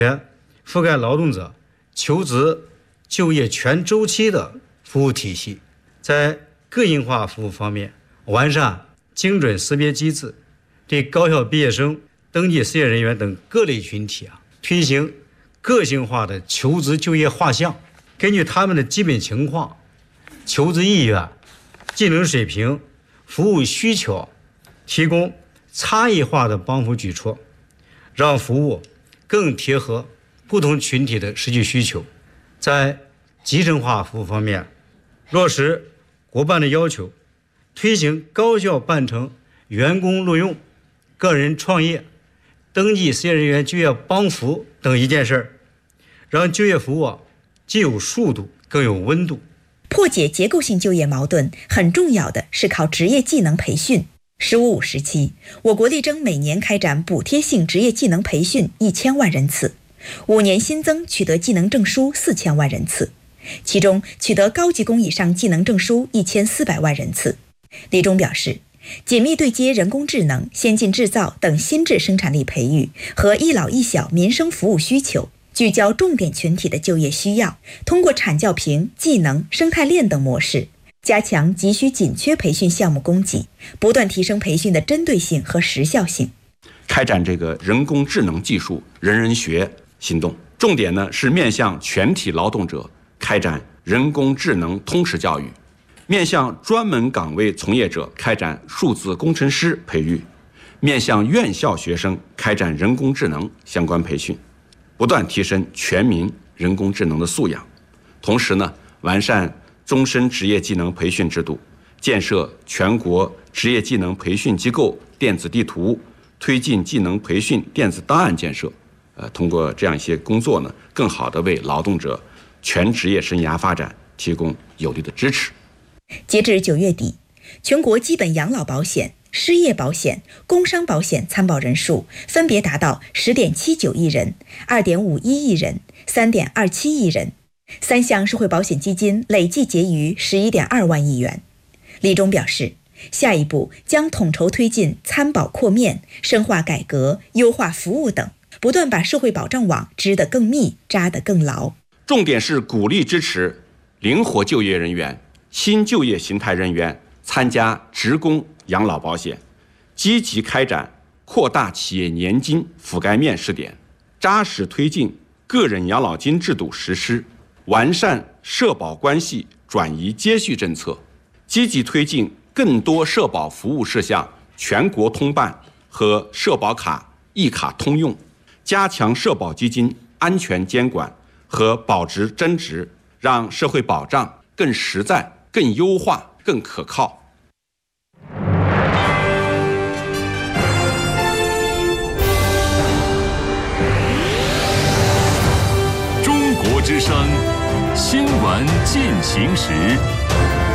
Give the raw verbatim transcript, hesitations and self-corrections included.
覆盖劳动者求职就业全周期的服务体系。在个性化服务方面，完善精准识别机制，对高校毕业生、登记失业人员等各类群体啊，推行个性化的求职就业画像，根据他们的基本情况、求职意愿、技能水平、服务需求，提供差异化的帮扶举措，让服务更贴合不同群体的实际需求。在集成化服务方面，落实国办的要求，推行高效办成员工录用、个人创业、登记失业人员就业帮扶等一件事，让就业服务既有速度更有温度。 破解结构性就业矛盾，很重要的是靠职业技能培训。十五五时期，我国力争每年开展补贴性职业技能培训一千万人次，五年新增取得技能证书四千万人次，其中取得高级工以上技能证书一千四百万人次。李忠表示，紧密对接人工智能、先进制造等新质生产力培育和一老一小民生服务需求，聚焦重点群体的就业需要，通过产教评、技能、生态链等模式，加强急需紧缺培训项目供给，不断提升培训的针对性和时效性。 开展这个人工智能技术人人学行动，重点呢是面向全体劳动者开展人工智能通识教育，面向专门岗位从业者开展数字工程师培育，面向院校学生开展人工智能相关培训，不断提升全民人工智能的素养。同时呢，完善终身职业技能培训制度，建设全国职业技能培训机构电子地图，推进技能培训电子档案建设。呃，通过这样一些工作呢，更好地为劳动者全职业生涯发展提供有力的支持。 截至九月底，全国基本养老保险、失业保险、工伤保险参保人数分别达到十点七九亿人、二点五一亿人、三点二七亿人，三项社会保险基金累计结余十一点二万亿元。李忠表示，下一步将统筹推进参保扩面、深化改革、优化服务等，不断把社会保障网织得更密、扎得更牢。 重点是鼓励支持灵活就业人员、新就业形态人员参加职工养老保险，积极开展扩大企业年金覆盖面试点，扎实推进个人养老金制度实施，完善社保关系转移接续政策，积极推进更多社保服务事项全国通办和社保卡一卡通用，加强社保基金安全监管和保值增值，让社会保障更实在、更优化、更可靠。 中国之声，新闻进行时。